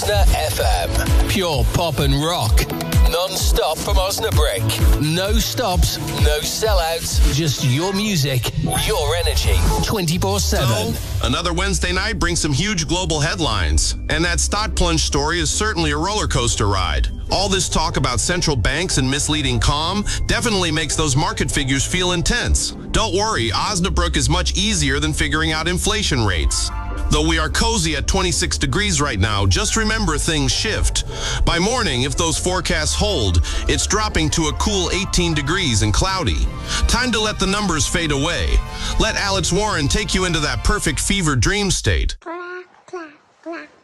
Osna FM. Pure pop and rock. Non-stop from Osnabrück. No stops, no sellouts. Just your music, your energy. 24/7. So, another Wednesday night brings some huge global headlines. And that stock plunge story is certainly a roller coaster ride. All this talk about central banks and misleading calm definitely makes those market figures feel intense. Don't worry, Osnabrück is much easier than figuring out inflation rates. Though we are cozy at 26 degrees right now, just remember things shift. By morning, if those forecasts hold, it's dropping to a cool 18 degrees and cloudy. Time to let the numbers fade away. Let Alex Warren take you into that perfect fever dream state. Clap, clap, clap.